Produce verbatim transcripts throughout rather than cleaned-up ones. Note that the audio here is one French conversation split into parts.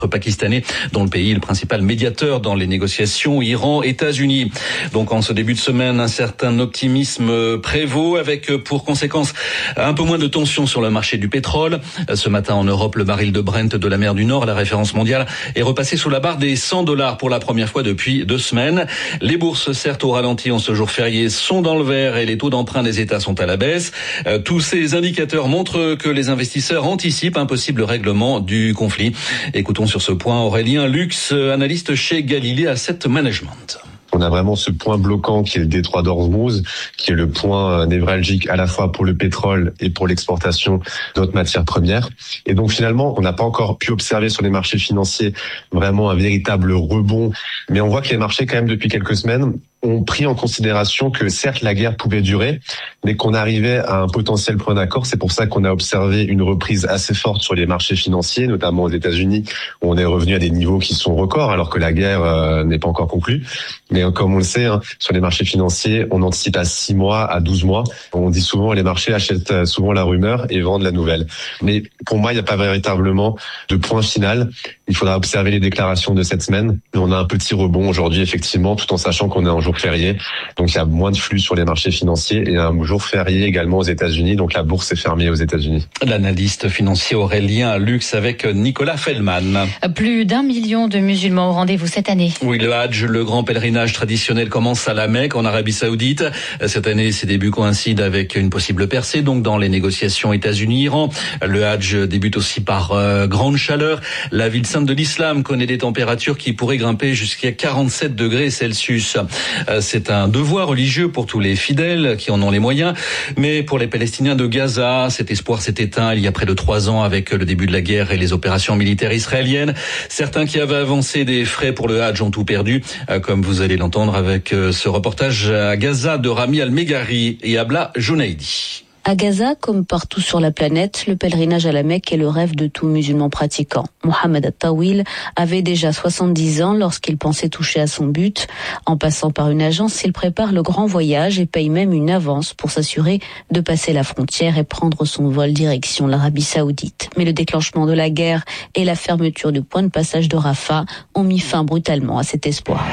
pakistanais, dont le pays est le principal médiateur dans les négociations Iran-États-Unis. Donc en ce début de semaine, un certain optimisme prévaut avec pour conséquence un peu moins de tension sur le marché du pétrole. Ce matin en Europe, le baril de Brent de la mer du Nord, la référence mondiale, est repassé sous la barre des cent dollars pour la première fois depuis deux semaines. Les bourses, certes au ralenti en ce jour férié, sont dans le vert et les taux d'emprunt des États sont à la baisse. Tous ces indicateurs montrent que les investisseurs anticipent un possible règlement du conflit. Écoutons sur ce point Aurélien Lux, analyste chez Galilée Asset Management. On a vraiment ce point bloquant qui est le détroit d'Ormuz, qui est le point névralgique à la fois pour le pétrole et pour l'exportation d'autres matières premières. Et donc finalement, on n'a pas encore pu observer sur les marchés financiers vraiment un véritable rebond. Mais on voit que les marchés, quand même, depuis quelques semaines, ont pris en considération que certes la guerre pouvait durer, mais qu'on arrivait à un potentiel point d'accord. C'est pour ça qu'on a observé une reprise assez forte sur les marchés financiers, notamment aux États-Unis, où on est revenu à des niveaux qui sont records, alors que la guerre euh, n'est pas encore conclue. Mais euh, comme on le sait, hein, sur les marchés financiers, on anticipe à six mois, à douze mois. On dit souvent les marchés achètent souvent la rumeur et vendent la nouvelle. Mais pour moi, il n'y a pas véritablement de point final. Il faudra observer les déclarations de cette semaine. On a un petit rebond aujourd'hui, effectivement, tout en sachant qu'on est en jour férié. Donc il y a moins de flux sur les marchés financiers et un jour férié également aux États-Unis. Donc la bourse est fermée aux États-Unis. L'analyste financier Aurélien Lux avec Nicolas Fellman. Plus d'un million de musulmans au rendez-vous cette année. Oui, le Hajj, le grand pèlerinage traditionnel, commence à la Mecque, en Arabie Saoudite. Cette année, ses débuts coïncident avec une possible percée, donc dans les négociations États-Unis-Iran. Le Hajj débute aussi par euh, grande chaleur. La ville sainte de l'islam connaît des températures qui pourraient grimper jusqu'à quarante-sept degrés Celsius. C'est un devoir religieux pour tous les fidèles qui en ont les moyens. Mais pour les Palestiniens de Gaza, cet espoir s'est éteint il y a près de trois ans avec le début de la guerre et les opérations militaires israéliennes. Certains qui avaient avancé des frais pour le Hajj ont tout perdu, comme vous allez l'entendre avec ce reportage à Gaza de Rami Al-Meghari et Abla Jounaidi. À Gaza, comme partout sur la planète, le pèlerinage à la Mecque est le rêve de tout musulman pratiquant. Mohamed At-Tawil avait déjà soixante-dix ans lorsqu'il pensait toucher à son but. En passant par une agence, il prépare le grand voyage et paye même une avance pour s'assurer de passer la frontière et prendre son vol direction l'Arabie Saoudite. Mais le déclenchement de la guerre et la fermeture du point de passage de Rafah ont mis fin brutalement à cet espoir.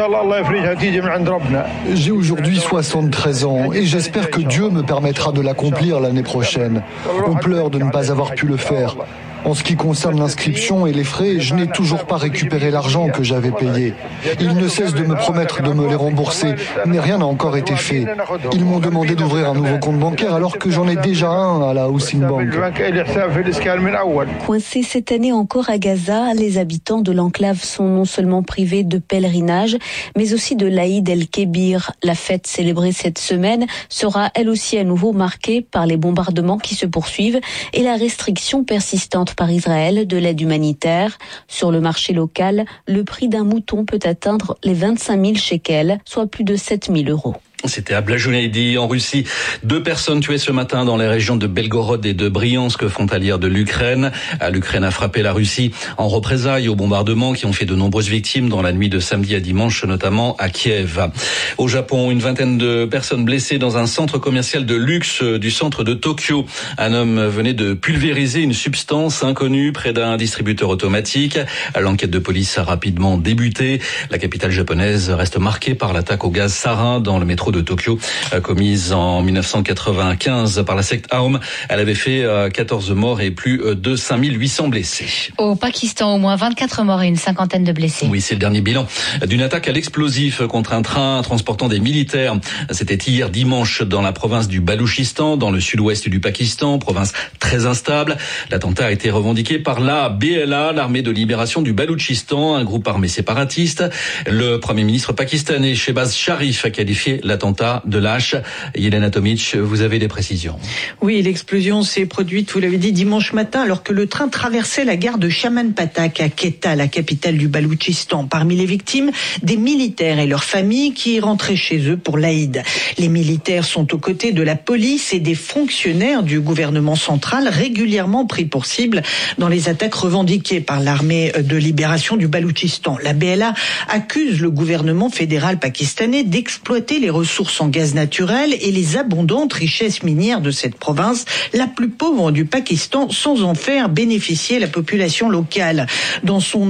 J'ai aujourd'hui soixante-treize ans et j'espère que Dieu me permettra de l'accomplir l'année prochaine. On pleure de ne pas avoir pu le faire. En ce qui concerne l'inscription et les frais, je n'ai toujours pas récupéré l'argent que j'avais payé. Ils ne cessent de me promettre de me les rembourser, mais rien n'a encore été fait. Ils m'ont demandé d'ouvrir un nouveau compte bancaire alors que j'en ai déjà un à la Housing Bank. Coincés cette année encore à Gaza, les habitants de l'enclave sont non seulement privés de pèlerinage, mais aussi de l'Aïd el-Kébir. La fête célébrée cette semaine sera elle aussi à nouveau marquée par les bombardements qui se poursuivent et la restriction persistante par Israël de l'aide humanitaire. Sur le marché local, le prix d'un mouton peut atteindre les vingt-cinq mille shekels, soit plus de sept mille euros. C'était Abla Jounaidi en Russie. Deux personnes tuées ce matin dans les régions de Belgorod et de Briansk, frontalières de l'Ukraine. L'Ukraine a frappé la Russie en représailles aux bombardements qui ont fait de nombreuses victimes dans la nuit de samedi à dimanche, notamment à Kiev. Au Japon, une vingtaine de personnes blessées dans un centre commercial de luxe du centre de Tokyo. Un homme venait de pulvériser une substance inconnue près d'un distributeur automatique. L'enquête de police a rapidement débuté. La capitale japonaise reste marquée par l'attaque au gaz sarin dans le métro de Tokyo, commise en dix-neuf cent quatre-vingt-quinze par la secte Aum. Elle avait fait quatorze morts et plus de cinq mille huit cents blessés. Au Pakistan, au moins vingt-quatre morts et une cinquantaine de blessés. Oui, c'est le dernier bilan d'une attaque à l'explosif contre un train transportant des militaires. C'était hier dimanche dans la province du Baloutchistan, dans le sud-ouest du Pakistan, province très instable. L'attentat a été revendiqué par la B L A, l'armée de libération du Baloutchistan, un groupe armé séparatiste. Le premier ministre pakistanais, Shehbaz Sharif, a qualifié l'attentat de lâche. Yelena Tomic, vous avez des précisions. Oui, l'explosion s'est produite, vous l'avez dit, dimanche matin, alors que le train traversait la gare de Chaman Patak à Quetta, la capitale du Baloutchistan. Parmi les victimes, des militaires et leurs familles qui rentraient chez eux pour l'Aïd. Les militaires sont aux côtés de la police et des fonctionnaires du gouvernement central régulièrement pris pour cible dans les attaques revendiquées par l'armée de libération du Baloutchistan. La B L A accuse le gouvernement fédéral pakistanais d'exploiter les ressources ressources en gaz naturel et les abondantes richesses minières de cette province, la plus pauvre du Pakistan, sans en faire bénéficier la population locale. Dans son